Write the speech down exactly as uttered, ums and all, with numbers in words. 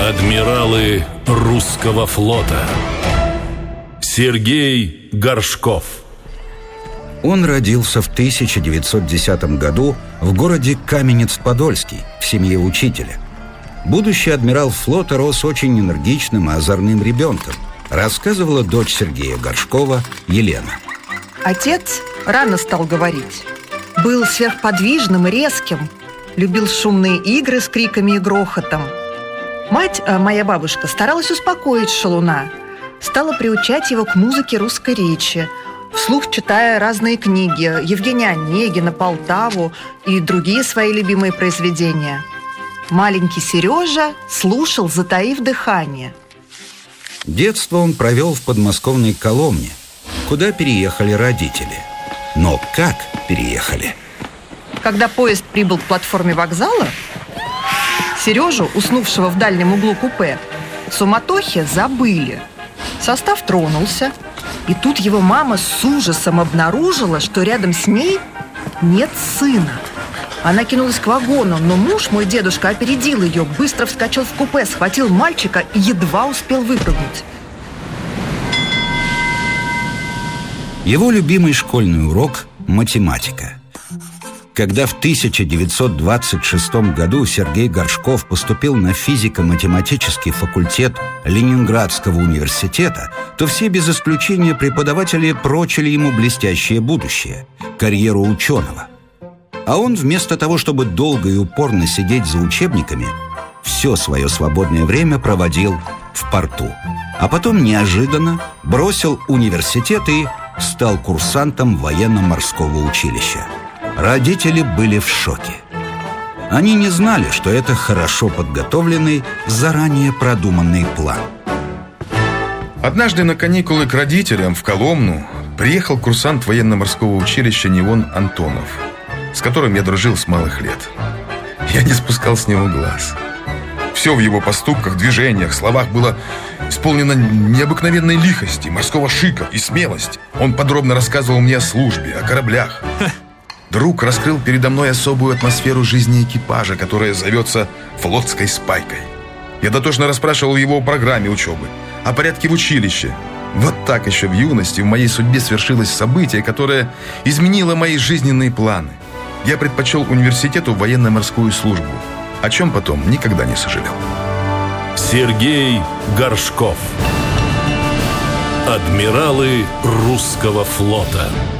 Адмиралы русского флота. Сергей Горшков. Он родился в тысяча девятьсот десятом году в городе Каменец-Подольский в семье учителя. Будущий адмирал флота рос очень энергичным и озорным ребенком, рассказывала дочь Сергея Горшкова Елена. Отец рано стал говорить. Был сверхподвижным и резким, любил шумные игры с криками и грохотом. Мать, моя бабушка, старалась успокоить шалуна, стала приучать его к музыке русской речи, вслух читая разные книги Евгения Онегина, Полтаву и другие свои любимые произведения. Маленький Сережа слушал, затаив дыхание. Детство он провел в подмосковной Коломне, куда переехали родители. Но как переехали? Когда поезд прибыл к платформе вокзала, Сережу, уснувшего в дальнем углу купе, в суматохе забыли. Состав тронулся, и тут его мама с ужасом обнаружила, что рядом с ней нет сына. Она кинулась к вагону, но муж, мой дедушка, опередил ее, быстро вскочил в купе, схватил мальчика и едва успел выпрыгнуть. Его любимый школьный урок – математика. Когда в тысяча девятьсот двадцать шестом году Сергей Горшков поступил на физико-математический факультет Ленинградского университета, то все без исключения преподаватели прочили ему блестящее будущее – карьеру ученого. А он вместо того, чтобы долго и упорно сидеть за учебниками, все свое свободное время проводил в порту. А потом неожиданно бросил университет и стал курсантом военно-морского училища. Родители были в шоке. Они не знали, что это хорошо подготовленный, заранее продуманный план. Однажды на каникулы к родителям в Коломну приехал курсант военно-морского училища Неон Антонов, с которым я дружил с малых лет. Я не спускал с него глаз. Все в его поступках, движениях, словах было исполнено необыкновенной лихости, морского шика и смелости. Он подробно рассказывал мне о службе, о кораблях. Друг раскрыл передо мной особую атмосферу жизни экипажа, которая зовется флотской спайкой. Я дотошно расспрашивал его о программе учебы, о порядке в училище. Вот так еще в юности в моей судьбе свершилось событие, которое изменило мои жизненные планы. Я предпочел университету военно-морскую службу, о чем потом никогда не сожалел. Сергей Горшков. Адмиралы русского флота.